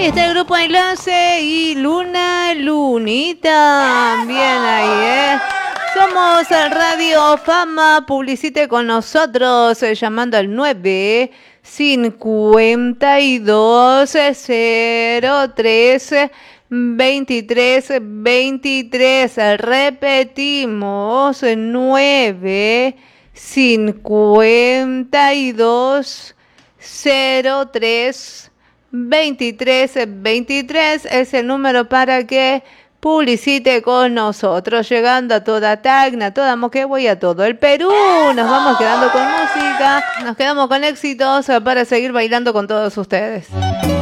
Ahí está el grupo Enlace y Luna Lunita. Bien ahí, Somos Radio Fama. Publicite con nosotros llamando al 952-03-2323. Repetimos, 952-03-2323 es el número para que publicite con nosotros, llegando a toda Tacna, toda Moquegua y a todo el Perú. Nos vamos quedando con música, nos quedamos con éxitos para seguir bailando con todos ustedes.